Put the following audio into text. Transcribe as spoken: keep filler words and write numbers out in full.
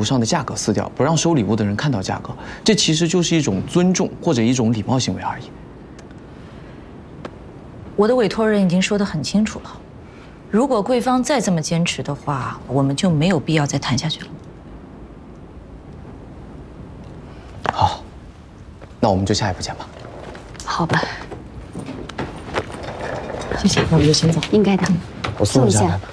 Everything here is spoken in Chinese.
物上的价格撕掉，不让收礼物的人看到价格，这其实就是一种尊重或者一种礼貌行为而已。 我的委托人已经说得很清楚了，如果贵方再这么坚持的话，我们就没有必要再谈下去了。 好，那我们就下一步见吧。 好吧， 谢谢，那我们就先走。 应该的。 我送一下。